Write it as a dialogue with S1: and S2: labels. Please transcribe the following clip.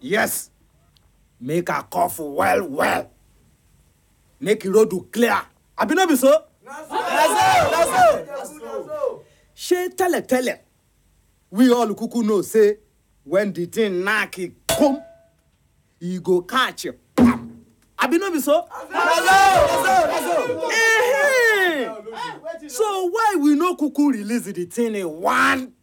S1: Yes. Make a cough well. Make the road clear. Abi no be so?
S2: That's so.
S1: She tell it. We all kuku know say when the thing knock it come, he go catch you. Abi no be so?
S2: That's so.
S1: So why we no kuku release the thing in one